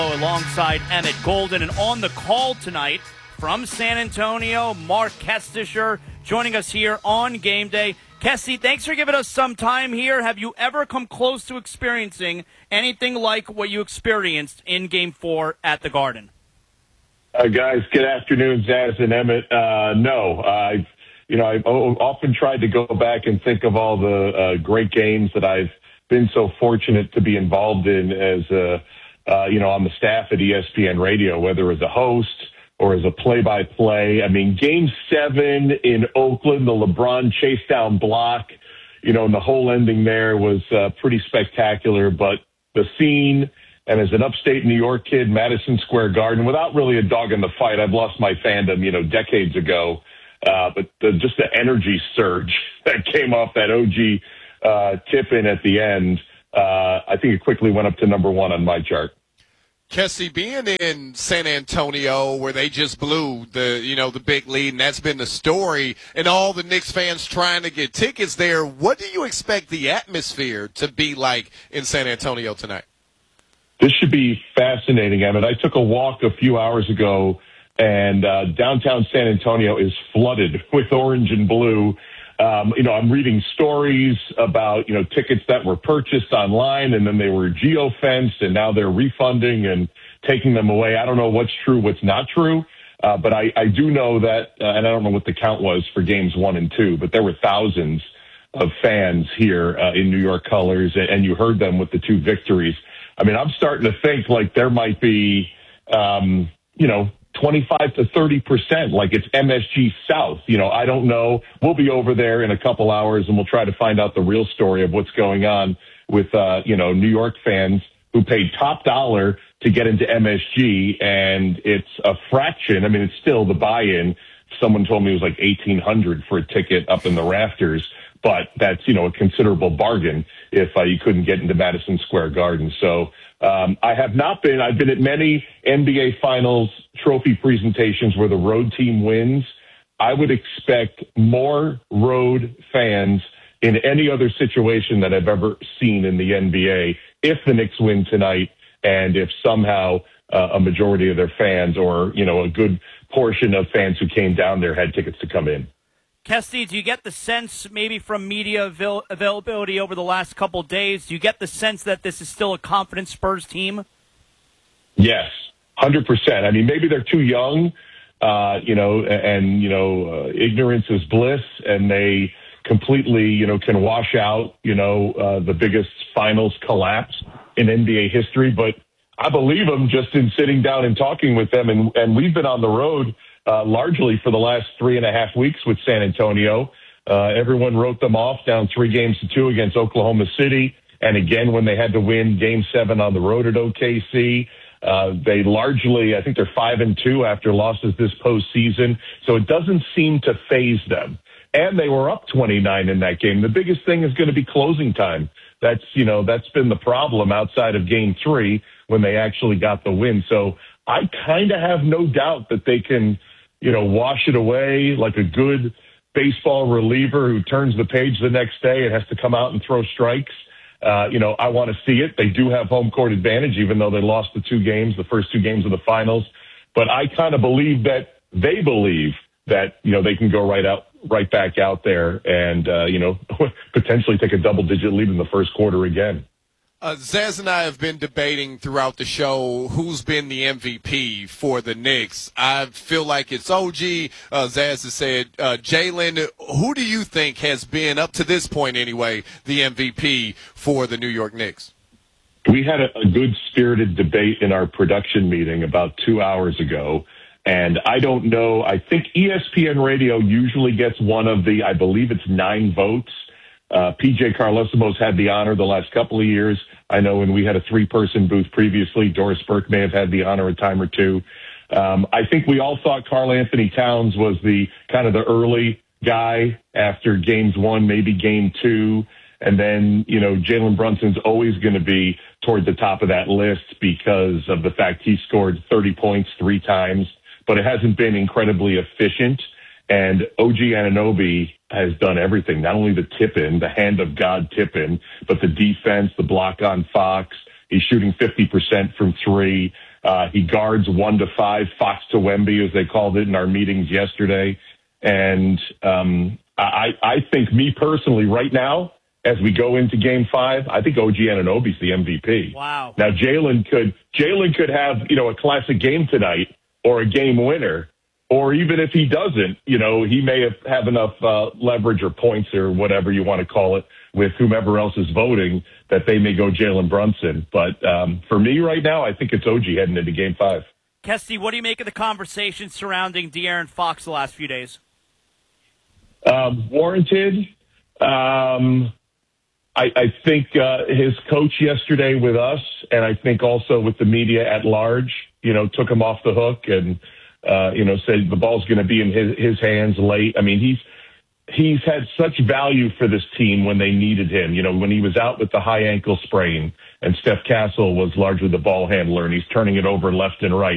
Alongside Emmett Golden, and on the call tonight from San Antonio, Mark Kestisher joining us here on Game Day. Kesty, thanks for giving us some time here. Have you ever come close to experiencing anything like what you experienced in Game 4 at the Garden? Guys, good afternoon, Zaz and Emmett. No, I've often tried to go back and think of all the great games that I've been so fortunate to be involved in as on the staff at ESPN Radio, whether as a host or as a play-by-play. I mean, Game 7 in Oakland, the LeBron chase-down block, and the whole ending there was pretty spectacular. But the scene, and as an upstate New York kid, Madison Square Garden, without really a dog in the fight, I've lost my fandom, decades ago. But just the energy surge that came off that OG tip-in at the end, I think it quickly went up to number one on my chart. Kessie, being in San Antonio where they just blew the big lead, and that's been the story, and all the Knicks fans trying to get tickets there, what do you expect the atmosphere to be like in San Antonio tonight? This should be fascinating, Emmett. I took a walk a few hours ago, and downtown San Antonio is flooded with orange and blue. I'm reading stories about, tickets that were purchased online and then they were geo-fenced and now they're refunding and taking them away. I don't know what's true, what's not true. But I do know that, and I don't know what the count was for games 1 and 2, but there were thousands of fans here in New York colors, and you heard them with the 2 victories. I mean, I'm starting to think like there might be, 25 to 30%, like it's MSG South. I don't know. We'll be over there in a couple hours and we'll try to find out the real story of what's going on with, New York fans who paid top dollar to get into MSG, and it's a fraction. I mean, it's still the buy-in. Someone told me it was like $1,800 for a ticket up in the rafters, but that's, a considerable bargain if you couldn't get into Madison Square Garden. So, I've been at many NBA Finals trophy presentations where the road team wins. I would expect more road fans in any other situation that I've ever seen in the NBA if the Knicks win tonight, and if somehow a majority of their fans, or, a good portion of fans who came down there had tickets to come in. Kesty, do you get the sense, maybe from media availability over the last couple days, do you get the sense that this is still a confident Spurs team? Yes, 100%. I mean, maybe they're too young, ignorance is bliss, and they completely, can wash out, the biggest finals collapse in NBA history. But I believe them just in sitting down and talking with them. And we've been on the road largely for the last 3.5 weeks with San Antonio. Everyone wrote them off, down 3-2 against Oklahoma City. And again, when they had to win Game 7 on the road at OKC, they largely, I think they're 5-2 after losses this postseason. So it doesn't seem to faze them. And they were up 29 in that game. The biggest thing is going to be closing time. That's been the problem outside of Game 3 when they actually got the win. So I kind of have no doubt that they can, wash it away like a good baseball reliever who turns the page the next day and has to come out and throw strikes. I want to see it. They do have home court advantage, even though they lost the first 2 games of the finals. But I kind of believe that they believe that, they can go right back out there and, potentially take a double-digit lead in the first quarter again. Zaz and I have been debating throughout the show who's been the MVP for the Knicks. I feel like it's OG. Zaz has said Jalen. Who do you think has been, up to this point anyway, the MVP for the New York Knicks? We had a good-spirited debate in our production meeting about 2 hours ago. And I don't know. I think ESPN Radio usually gets one of the, I believe it's 9 votes. PJ Carlesimo's had the honor the last couple of years. I know when we had a 3-person booth previously, Doris Burke may have had the honor a time or two. I think we all thought Karl Anthony Towns was the kind of the early guy after games 1, maybe game 2. And then, Jalen Brunson's always going to be toward the top of that list because of the fact he scored 30 points 3 times, but it hasn't been incredibly efficient. And OG Anunoby has done everything, not only the tip-in, the hand of God tip-in, but the defense, the block on Fox. He's shooting 50% from 3. He guards 1 to 5, Fox to Wemby, as they called it in our meetings yesterday. And I think, me personally, right now, as we go into Game 5, I think OG Anunoby's the MVP. Wow. Now, Jalen could have, a classic game tonight or a game winner. Or even if he doesn't, he may have enough leverage or points or whatever you want to call it with whomever else is voting that they may go Jalen Brunson. But for me right now, I think it's OG heading into Game 5. Kesty, what do you make of the conversation surrounding De'Aaron Fox the last few days? Warranted. I think his coach yesterday with us, and I think also with the media at large, took him off the hook and, said the ball's going to be in his hands late. I mean, he's had such value for this team when they needed him. When he was out with the high ankle sprain and Steph Castle was largely the ball handler and he's turning it over left and right.